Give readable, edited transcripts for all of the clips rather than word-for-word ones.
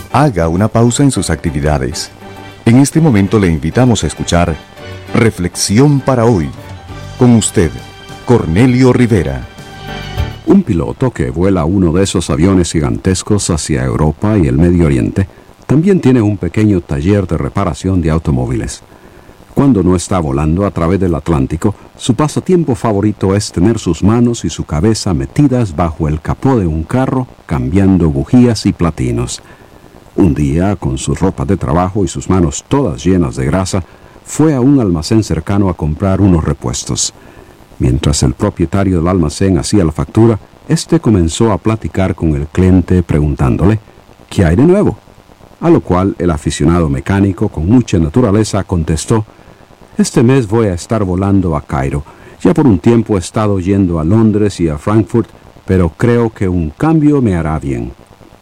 haga una pausa en sus actividades. En este momento le invitamos a escuchar Reflexión para hoy. Con usted, Cornelio Rivera. Un piloto que vuela uno de esos aviones gigantescos hacia Europa y el Medio Oriente también tiene un pequeño taller de reparación de automóviles. Cuando no está volando a través del Atlántico, su pasatiempo favorito es tener sus manos y su cabeza metidas bajo el capó de un carro, cambiando bujías y platinos. Un día, con sus ropas de trabajo y sus manos todas llenas de grasa, fue a un almacén cercano a comprar unos repuestos. Mientras el propietario del almacén hacía la factura, este comenzó a platicar con el cliente preguntándole ¿qué hay de nuevo? A lo cual el aficionado mecánico, con mucha naturaleza, contestó: este mes voy a estar volando a Cairo. Ya por un tiempo he estado yendo a Londres y a Frankfurt, pero creo que un cambio me hará bien.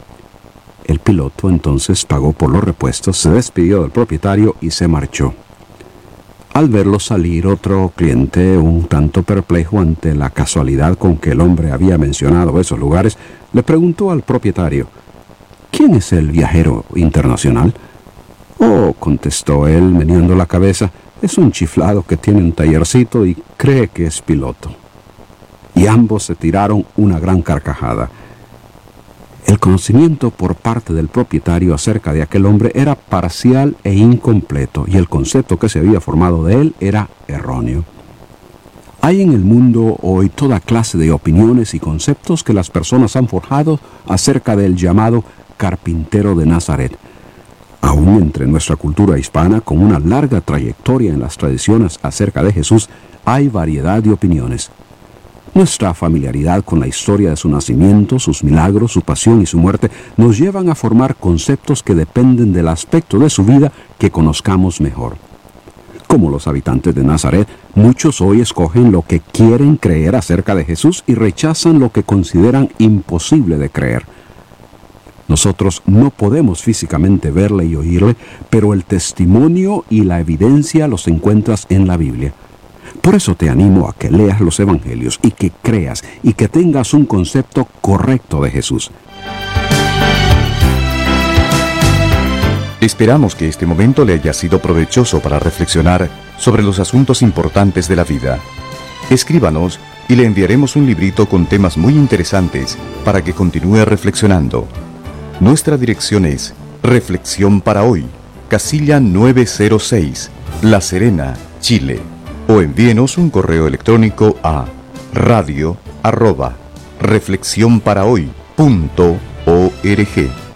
El piloto entonces pagó por los repuestos, se despidió del propietario y se marchó. Al verlo salir, otro cliente, un tanto perplejo ante la casualidad con que el hombre había mencionado esos lugares, le preguntó al propietario: ¿quién es el viajero internacional? Oh, contestó él, meneando la cabeza, es un chiflado que tiene un tallercito y cree que es piloto. Y ambos se tiraron una gran carcajada. El conocimiento por parte del propietario acerca de aquel hombre era parcial e incompleto, y el concepto que se había formado de él era erróneo. Hay en el mundo hoy toda clase de opiniones y conceptos que las personas han forjado acerca del llamado carpintero de Nazaret. Aún entre nuestra cultura hispana, con una larga trayectoria en las tradiciones acerca de Jesús, hay variedad de opiniones. Nuestra familiaridad con la historia de su nacimiento, sus milagros, su pasión y su muerte nos llevan a formar conceptos que dependen del aspecto de su vida que conozcamos mejor. Como los habitantes de Nazaret, muchos hoy escogen lo que quieren creer acerca de Jesús y rechazan lo que consideran imposible de creer. Nosotros no podemos físicamente verle y oírle, pero el testimonio y la evidencia los encuentras en la Biblia. Por eso te animo a que leas los evangelios y que creas y que tengas un concepto correcto de Jesús. Esperamos que este momento le haya sido provechoso para reflexionar sobre los asuntos importantes de la vida. Escríbanos y le enviaremos un librito con temas muy interesantes para que continúe reflexionando. Nuestra dirección es Reflexión para Hoy, casilla 906, La Serena, Chile. O envíenos un correo electrónico a radio@reflexionparahoy.org.